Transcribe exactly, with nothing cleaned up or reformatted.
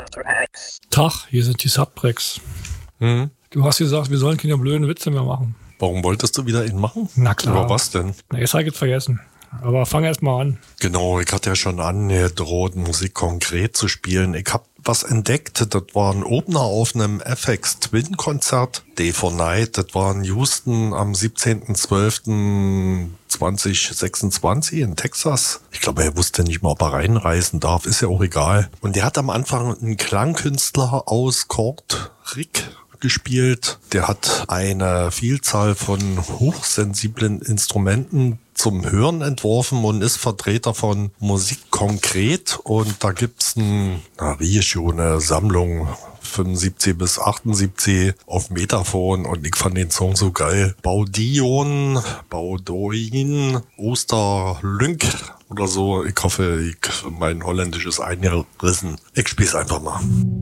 Tag, hier sind die Subtracks. Hm? Du hast gesagt, wir sollen keine blöden Witze mehr machen. Warum wolltest du wieder ihn machen? Na klar. Über was denn? Na, jetzt habe ich jetzt vergessen. Aber fang erst mal an. Genau, ich hatte ja schon angedroht, Musik konkret zu spielen. Ich habe was entdeckt, das war ein Opener auf einem F X Twin Konzert, Day for Night, das war in Houston am siebzehnten zwölften zweitausendsechsundzwanzig in Texas. Ich glaube, er wusste nicht mal, ob er reinreisen darf, ist ja auch egal. Und der hat am Anfang einen Klangkünstler aus Court Rick gespielt. Der hat eine Vielzahl von hochsensiblen Instrumenten zum Hören entworfen und ist Vertreter von Musik konkret. Und da gibt's ein, na, Reissue, eine Sammlung fünfundsiebzig bis achtundsiebzig auf Metaphon und ich fand den Song so geil. Baudion, Baudoin, Osterlünk oder so. Ich hoffe, ich, mein Holländisch ist eingerissen. Ich spiel's einfach mal.